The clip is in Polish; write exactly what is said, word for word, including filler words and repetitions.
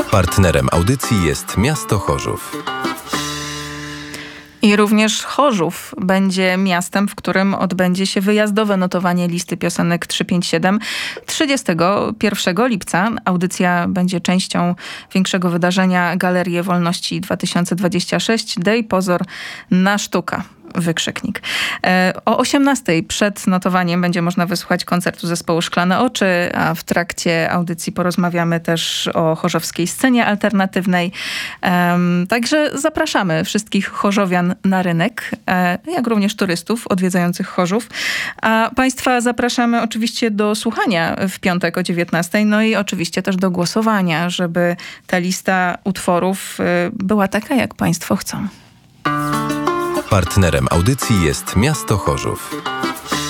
Partnerem audycji jest Miasto Chorzów. I również Chorzów będzie miastem, w którym odbędzie się wyjazdowe notowanie listy piosenek trzysta pięćdziesiąt siedem trzydziestego pierwszego lipca. Audycja będzie częścią większego wydarzenia Galerie Wolności dwa tysiące dwadzieścia sześć. Dej pozor na sztuka. Wykrzyknik. O osiemnastej przed notowaniem będzie można wysłuchać koncertu zespołu Szklane Oczy, a w trakcie audycji porozmawiamy też o chorzowskiej scenie alternatywnej. Także zapraszamy wszystkich chorzowian na rynek, jak również turystów odwiedzających Chorzów. A państwa zapraszamy oczywiście do słuchania w piątek o dziewiętnastej, no i oczywiście też do głosowania, żeby ta lista utworów była taka, jak państwo chcą. Partnerem audycji jest Miasto Chorzów.